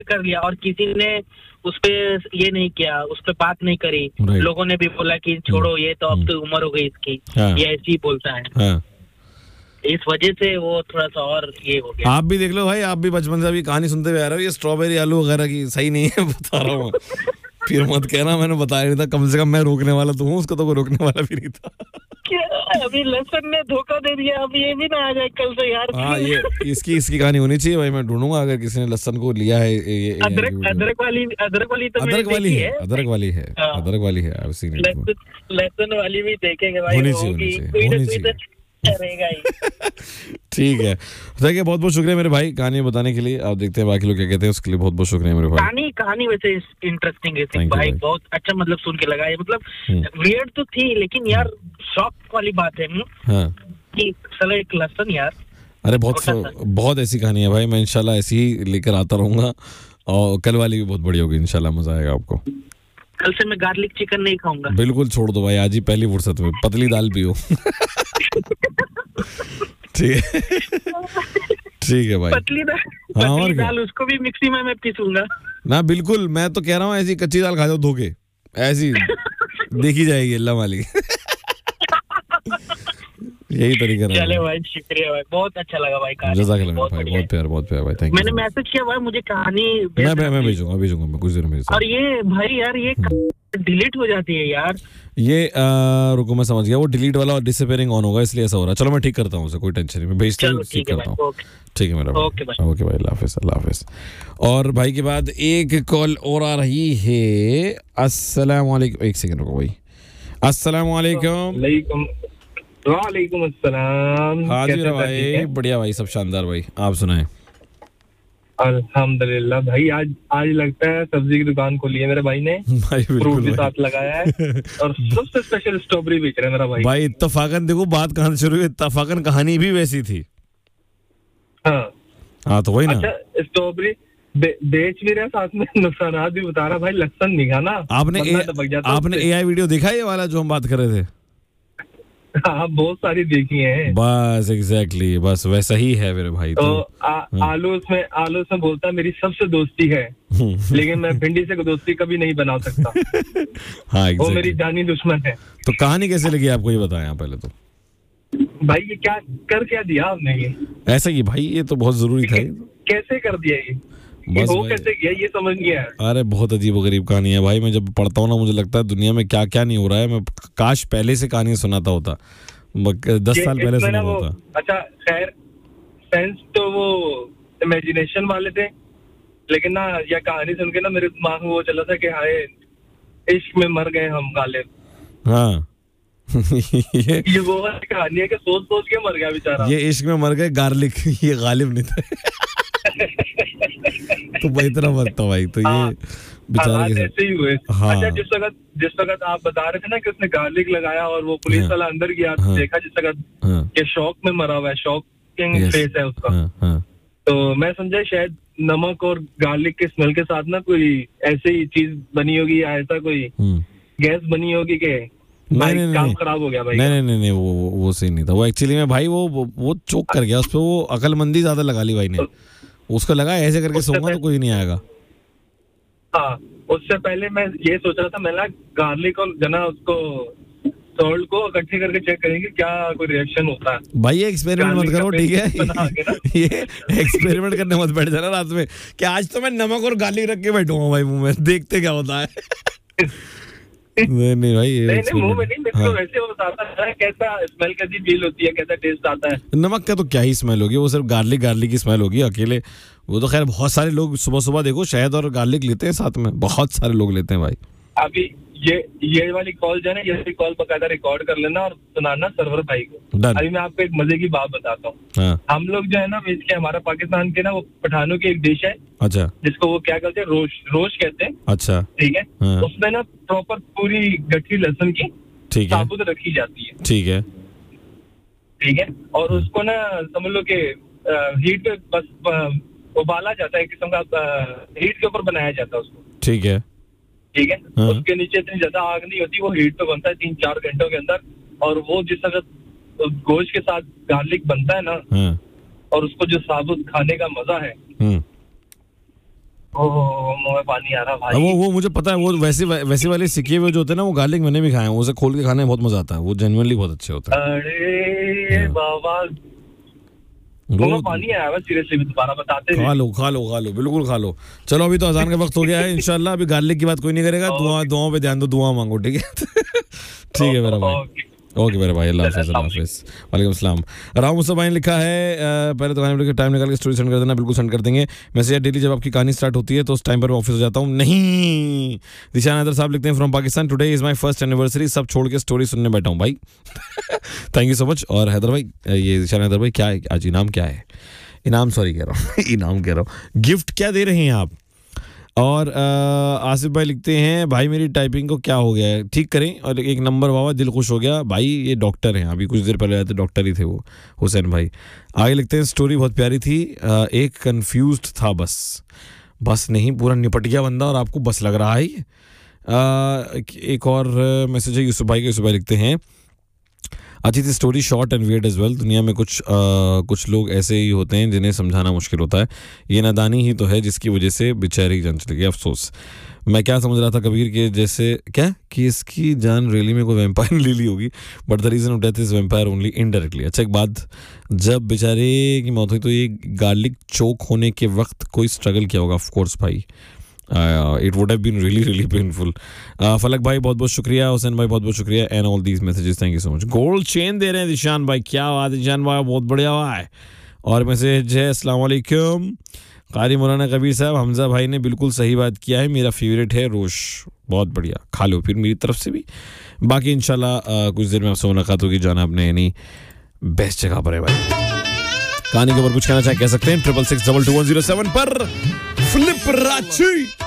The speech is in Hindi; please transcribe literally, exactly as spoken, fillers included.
कर लिया और किसी ने उस पे ये नहीं किया, उस पे बात नहीं करी, लोगों ने भी बोला कि छोड़ो ये तो अब तो उम्र हो गई इसकी, ये ऐसे ही बोलता है, इस वजह से वो थोड़ा सा और ये हो गया। आप भी देख लो भाई, आप भी बचपन से अभी कहानी सुनते हुए आ रहे हो, ये स्ट्रॉबेरी आलू वगैरह की सही नहीं है, बता रहा हूँ। फिर मत कहना मैंने बताया नहीं था, कम से कम मैं रोकने वाला तो हूँ, उसको तो कोई रोकने वाला भी नहीं था। अभी लहसुन ने धोखा दे दिया, अब ये भी ना आ जाए कल से यार। हाँ, ये इसकी इसकी कहानी होनी चाहिए भाई, मैं ढूंढूंगा अगर किसी ने लहसुन को लिया है। ये, अदरक अदरक वाली अदरक वाली तो अदरक वाली है, अदरक वाली है, अदरक वाली है, लहसुन वाली भी देखेंगे भाई, होनी चाहिए। ठीक है, देखिए बहुत बहुत शुक्रिया मेरे भाई कहानी बताने के लिए। आप देखते हैं बाकी लोग क्या कहते हैं, उसके लिए बहुत बहुत शुक्रिया मेरे भाई। कहानी कहानी वैसे इंटरेस्टिंग है भाई, बहुत अच्छा मतलब सुन के लगा, मतलब वियर्ड तो थी लेकिन यार शॉक वाली बात है कि साला एक लहसुन यार। अरे बहुत बहुत ऐसी कहानी है भाई, मैं इंशाल्लाह ऐसी ही लेकर आता रहूंगा, और कल वाली भी बहुत बढ़िया होगी इंशाल्लाह, मजा आएगा आपको। कल से मैं गार्लिक चिकन नहीं खाऊंगा। बिल्कुल छोड़ दो भाई, आज ही पहली फुर्सत में पतली दाल पियो। ठीक है, ठीक है भाई, पतली दाल, पतली दाल उसको भी मिक्सी में मैं पीसूंगा ना। बिल्कुल, मैं तो कह रहा हूँ ऐसी कच्ची दाल खा जाओ धो के, ऐसी देखी जाएगी अल्लाह वाली। यही तरीका है। चले भाई, शुक्रिया भाई, बहुत अच्छा लगा भाई, जज़ाकल्लाह भाई, बहुत प्यार बहुत प्यार भाई, थैंक यू। मैंने मैसेज किया भाई, मुझे कहानी मैं मैं भेजूंगा भेजूंगा मैं कुछ देर में। और ये भाई यार ये डिलीट हो जाती है यार, ये आ, रुको मैं समझ गया, वो डिलीट वाला और डिसअपीयरिंग ऑन होगा इसलिए ऐसा हो रहा है। चलो मैं ठीक करता हूँ उसे, कोई टेंशन नहीं, मैं भेजता हूँ, ठीक करता हूँ। ठीक है मेरा, ओके भाई, ओके भाई, अल्लाह हाफिज़, अल्लाह हाफिज़। और भाई के बाद एक कॉल और आ रही है। अस्सलाम वालेकुम, एक सेकंड रुको भाई। अस्सलाम वालेकुम। वालेकुम अस्सलाम। हाँ जी भाई, बढ़िया भाई, सब शानदार भाई, आप सुनाएं। अल्हम्दुलिल्लाह भाई, आज आज लगता है सब्जी की दुकान खोली है मेरे भाई ने, भाई फ्रूट भी साथ लगाया है और सबसे स्पेशल स्ट्रॉबेरी बेच रहा है मेरा भाई। भाई इत्तफाकन देखो बात कहाँ से शुरू हुई, इत्तफाकन कहानी भी वैसी थी। हाँ हाँ तो वही ना। अच्छा, स्ट्रॉबेरी बेच भी रहा, साथ में नुकसान भी बता रहा भाई, लहसुन नहीं खाना। आपने ए, आपने एआई वीडियो देखा ये वाला जो हम बात कर रहे थे? हाँ बहुत सारी देखी है। बस एग्जैक्टली, बस वैसा ही है मेरे भाई। तो, तो आ, आलू उसमें आलू उसमें बोलता है मेरी सबसे दोस्ती है, लेकिन मैं भिंडी से दोस्ती कभी नहीं बना सकता। हाँ exactly. वो मेरी जानी दुश्मन है। तो कहानी कैसे लगी आपको, ये बताएं पहले तो। भाई ये क्या कर क्या दिया आपने, ये ऐसा ही भाई, ये तो बहुत जरूरी था। कैसे कर दिया ये, बस वो कैसे किया ये समझ नहीं आया। अरे बहुत अजीब व गरीब कहानी है भाई, मैं जब पढ़ता हूँ ना मुझे लगता है दुनिया में क्या क्या नहीं हो रहा है। मैं काश पहले से कहानी सुनाता होता, दस साल पहले सुना होता। अच्छा खैर, सेंस तो वो इमेजिनेशन वाले थे, लेकिन ना यह कहानी सुन के ना मेरे दिमाग में वो चला था कि हाय इश्क में मर गए हम गालिब। हाँ ये ये वो वाली कहानी है कि सोच सोच के मर गया बेचारा। ये इश्क में मर गए गार्लिक, ये गालिब नहीं था। तो बेहतर मरता भाई, तो ये बेचारे के ऐसे ही हुए। हाँ। अच्छा, जिस वक्त जिस वक्त आप बता रहे थे ना कि उसने गार्लिक लगाया और वो पुलिस वाला हाँ। अंदर गया, हाँ। देखा जिस वक्त हाँ। के शॉक में मरा हुआ है, शॉकिंग फेस है उसका। हाँ। हाँ। तो मैं समझा शायद नमक और गार्लिक के स्मेल के साथ ना कोई ऐसी ही चीज बनी होगी, या ऐसा कोई गैस बनी होगी कि नहीं नहीं काम खराब हो गया भाई। नहीं नहीं नहीं नहीं वो वो सही नहीं था वो एक्चुअली में भाई, वो वो चोक कर गया उस पे, वो अकलमंदी ज्यादा लगा ली भाई ने, उसको लगा ऐसे करके सोऊंगा तो कोई नहीं आएगा। हाँ, उससे पहले मैं ये सोच रहा था, मैं ना गार्लिक और जना उसको सॉल्ट को इकट्ठे करके चेक करेंगे क्या कोई रिएक्शन होता है। भाई ये एक्सपेरिमेंट मत करो, ठीक है? ये एक्सपेरिमेंट करने मत बैठ जाना रात में कि आज तो मैं नमक और गार्लिक रख के बैठूंगा भाई मुंह में, देखते क्या होता है। नहीं नहीं भाई, ये नहीं नहीं मुंह में नहीं, मेरे को वैसे वो बताता है कैसा स्मेल, कैसी फील होती है, कैसा टेस्ट आता है। नमक का तो क्या ही स्मेल होगी, वो सिर्फ गार्लिक गार्लिक की स्मेल होगी अकेले। वो तो खैर बहुत सारे लोग सुबह सुबह देखो शहद और गार्लिक लेते हैं साथ में, बहुत सारे लोग लेते हैं भाई। अभी ये ये वाली कॉल जो है ना, ये कॉल बकायदा रिकॉर्ड कर लेना और सुनाना सर्वर भाई को। अभी मैं आपको एक मजे की बात बताता हूँ। हाँ। हम लोग जो है ना बेसिकली हमारा पाकिस्तान के ना वो पठानों की एक डिश है, अच्छा, जिसको वो क्या कहते हैं, रोश रोश कहते हैं। अच्छा, ठीक है। हाँ। उसमें ना प्रॉपर पूरी गठी लहसुन की साबुत रखी जाती है, ठीक है, ठीक है। और हाँ। उसको ना समझ लो कि हीट पे बस उबाला जाता है, किस्म का हीट के ऊपर बनाया जाता है उसको, ठीक है, ठीक है। हाँ। उसके नीचे इतनी ज्यादा आग नहीं होती, वो हीट पे बनता है तीन चार घंटों के अंदर। और वो जिस तरह गोश्त के साथ गार्लिक बनता है ना, हाँ। और उसको जो साबुत खाने का मजा है, मुंह में पानी आ रहा भाई। वो वो मुझे पता है, वो वैसे वैसे वाले सिके हुए जो होते हैं ना, वो गार्लिक मैंने भी खाए हैं, उसे खोल के खाने में बहुत मजा आता है, वो जेन्युइनली बहुत अच्छे होते हैं। अरे बाबा पानी आया, सीरियसली दोबारा बताते खा लो खा लो खा लो बिल्कुल खा लो। चलो अभी तो अजान का वक्त हो गया है, इंशाल्लाह अभी गार्लिक की बात कोई नहीं करेगा, दुआ दुआओं पे ध्यान दो, दुआ मांगो, ठीक है। ठीक है मेरा भाई, ओके मेरे भाई, अल्लाह हाफिज़, अल्लाह हाफिज़, वालेकुम सलाम। राम मुस्तफा भाई ने लिखा है, पहले तो खाने के टाइम निकाल के स्टोरी सेंड कर देना, बिल्कुल सेंड कर देंगे मैसेज। डेली जब आपकी कहानी स्टार्ट होती है तो उस टाइम पर मैं ऑफिस हो जाता हूँ। नहीं, दिशान हैदर साहब लिखते हैं from Pakistan, today is my first anniversary, सब छोड़ के स्टोरी सुनने बैठा हूँ भाई। Thank you so much. और हैदर भाई, ये दिशान हैदर भाई क्या है आज इनाम, क्या है इनाम, सॉरी कह रहा हूँ इनाम कह रहा हूँ, गिफ्ट क्या दे रहे हैं आप? और आसिफ भाई लिखते हैं, भाई मेरी टाइपिंग को क्या हो गया है, ठीक करें। और एक नंबर वावा, दिल खुश हो गया भाई, ये डॉक्टर हैं, अभी कुछ देर पहले आए थे डॉक्टर ही थे वो, हुसैन भाई। आगे लिखते हैं, स्टोरी बहुत प्यारी थी, एक कंफ्यूज्ड था बस बस नहीं, पूरा निपट गया बंदा और आपको बस लग रहा है। एक और मैसेज है यूसुफ भाई का, यूसुफ भाई लिखते हैं, अच्छी थी story, short and weird as well. दुनिया में कुछ आ, कुछ लोग ऐसे ही होते हैं जिन्हें समझाना मुश्किल होता है, ये नादानी ही तो है जिसकी वजह से बेचारी की जान चली गई, अफसोस। मैं क्या समझ रहा था कबीर के जैसे, क्या कि इसकी जान रियली में कोई वैम्पायर ले ली होगी, but the reason of death is vampire only indirectly. अच्छा एक बात, जब बेचारे की मौत हुई तो ये गार्लिक चोक होने के वक्त कोई स्ट्रगल किया होगा, ऑफ कोर्स भाई, it would have been really really painful. फलक भाई बहुत बहुत शुक्रिया, हुसैन भाई बहुत बहुत शुक्रिया, and all these messages, thank you so much. Gold chain दे रहे हैं दिशान भाई, क्या बात है दिशान भाई, बहुत बढ़िया हुआ है। और मैसेज है, अस्सलाम वालेकुम कारी मौलाना कबीर साहब, हमजा भाई ने बिल्कुल सही बात किया है, मेरा फेवरेट है रोश, बहुत बढ़िया, खा लो फिर मेरी तरफ से भी। बाकी इंशाल्लाह कुछ देर में आपसे मुलाकात होगी, जाना आपने यानी बेस्ट जगह पर है भाई। कहानी के ऊपर कुछ कहना चाहे कह सकते हैं, triple six double two one zero seven पर फ्लिप रांची।